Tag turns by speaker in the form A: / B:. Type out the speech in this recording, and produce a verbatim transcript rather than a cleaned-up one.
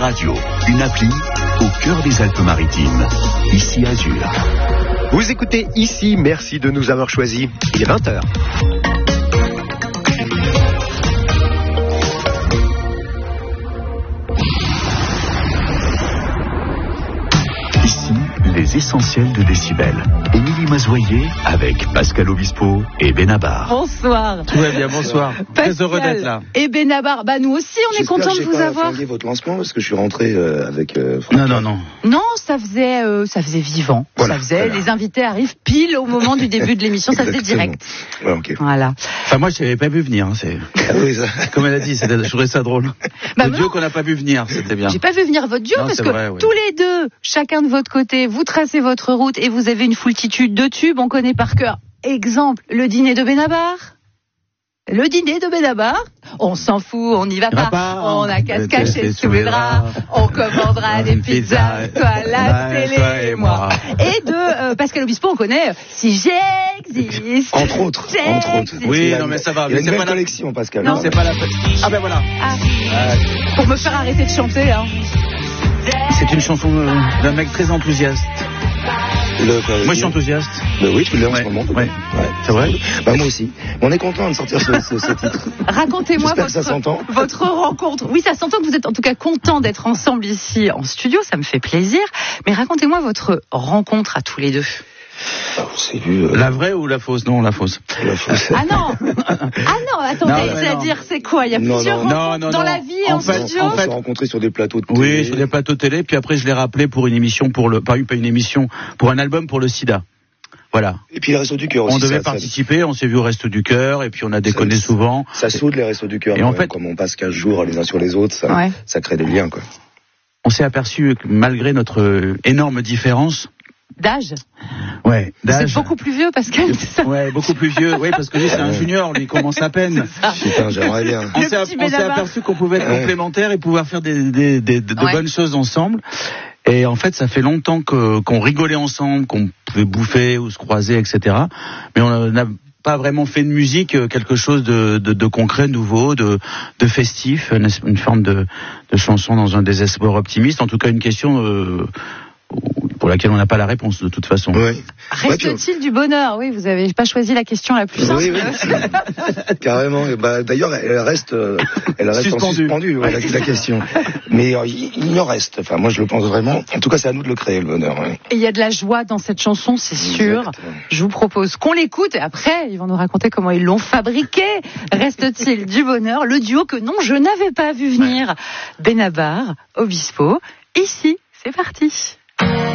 A: Radio, une appli au cœur des Alpes-Maritimes. Ici Azur.
B: Vous écoutez Ici, merci de nous avoir choisis. Il est vingt heures.
A: Ici, les essentiels de Décibel. Émilie Mazoyer avec Pascal Obispo et Benabar.
C: Bonsoir.
D: Tout va bien, bonsoir.
C: Pascal
D: Très heureux d'être là.
C: Et Benabar, bah nous aussi on est content de vous avoir.
E: J'espère votre lancement parce que je suis rentré euh, avec. Euh,
D: non, non, non.
C: Non, ça faisait, euh, ça faisait vivant.
E: Voilà,
C: ça faisait.
E: voilà.
C: Les invités arrivent pile au moment du début de l'émission, ça faisait direct.
E: Ouais, ok.
C: Voilà.
D: Enfin, moi, je n'avais pas vu venir. Hein, c'est...
E: Ah oui, ça.
D: Comme elle a dit, c'était... je trouvais ça drôle.
C: Bah,
D: Le duo
C: non.
D: qu'on n'a pas vu venir, c'était bien.
C: J'ai pas vu venir votre duo
D: Non,
C: parce
D: c'est
C: que
D: vrai, oui.
C: tous les deux, chacun de votre côté, vous tracez votre route et vous avez une foultitude de tubes. On connaît par cœur. Exemple, le dîner de Benabar. Le dîner de Benabar, on s'en fout, on n'y va pas,
D: pas,
C: on a qu'à se
D: euh,
C: cacher
D: sous
C: sous
D: les
C: les draps, on commandera des pizzas, toi la
D: Ouais,
C: télé
D: toi
C: et moi. Et de euh, Pascal Obispo, on connaît euh, Si j'existe.
E: Entre autres, entre autres.
D: Oui,
E: Il a
D: non,
E: une-
D: mais ça va,
E: Il a
D: mais
E: une
D: c'est
E: belle
D: pas la-
E: collection, Pascal.
C: Non,
D: Non, c'est pas la peine. Ah ben voilà.
C: Ah, pour me faire arrêter de chanter, hein.
D: C'est une chanson euh, d'un mec très enthousiaste.
E: Le-
D: Moi, je suis enthousiaste.
E: Bah oui, tu l'es en
D: Ouais,
E: ce moment.
D: ouais.
E: Ouais,
D: C'est vrai.
E: Bah moi aussi. On est content de sortir ce, ce, ce titre.
C: Racontez-moi
E: J'espère que ça
C: votre,
E: s'entend.
C: votre rencontre. Oui, ça s'entend que vous êtes en tout cas content d'être ensemble ici en studio, ça me fait plaisir. Mais racontez-moi votre rencontre à tous les deux.
E: On s'est vu. Euh,
D: La vraie ou la fausse? Non, la fausse.
E: la fausse.
C: Ah non Ah non, attendez,
D: Non, mais
C: c'est-à-dire, c'est quoi? Il y a
E: Non,
C: plusieurs
E: non,
C: rencontres
D: non, non,
C: dans
D: non.
C: la vie et
D: En
C: en,
D: fait,
C: studio
D: en
E: On
D: fait-
E: s'est rencontrés sur des plateaux de
D: Oui,
E: télé.
D: sur des plateaux télé, puis après je l'ai rappelé pour une émission, pour le, pas une, pas une émission, pour un album pour le sida. Voilà.
E: Et puis les Restos du Cœur aussi.
D: On devait
E: ça, ça-
D: participer, on s'est vu au Resto du Cœur, et puis on a déconné
E: Ça-
D: souvent.
E: Ça soude les Restos du Cœur.
D: Et
E: quand
D: en
E: même.
D: fait-
E: Comme on passe quinze jours les uns sur les autres, ça,
C: Ouais.
E: ça crée des liens, quoi.
D: On s'est aperçu que malgré notre euh, énorme différence,
C: d'âge.
D: ouais,
C: Vous êtes
D: d'âge,
C: beaucoup plus vieux, Pascal. c'est ça
D: ouais, beaucoup plus vieux, oui, parce que lui c'est un junior, lui il commence à peine.
E: Putain, j'aimerais bien.
D: On
C: Le
D: s'est,
C: petit
D: on s'est
C: Benabar.
D: aperçu qu'on pouvait être
E: Ouais.
D: complémentaires et pouvoir faire des, des, des- de
C: Ouais.
D: bonnes choses ensemble. Et en fait, ça fait longtemps que, qu'on rigolait ensemble, qu'on pouvait bouffer ou se croiser, et cetera. Mais on n'a pas vraiment fait de musique euh, quelque chose de, de, de concret, nouveau, de, de festif, une, une forme de, de chanson dans un désespoir optimiste. En tout cas, une question euh, pour laquelle on n'a pas la réponse de toute façon.
E: Ouais.
C: Reste-t-il du bonheur? Oui, vous n'avez pas choisi la question la plus simple.
E: Oui, oui. Carrément. Et bah, d'ailleurs, elle reste, euh, elle reste en
D: Suspendue.
E: suspendue, ouais, la, la question. Mais euh, il, il en reste. Enfin, moi, je le pense vraiment. En tout cas, c'est à nous de le créer, le bonheur. Ouais.
C: Et il y a de la joie dans cette chanson, c'est sûr.
E: Exactement.
C: Je vous propose qu'on l'écoute et après, ils vont nous raconter comment ils l'ont fabriqué. Reste-t-il du bonheur? Le duo que non, je n'avais pas vu venir. Benabar, Obispo. Ici, c'est parti.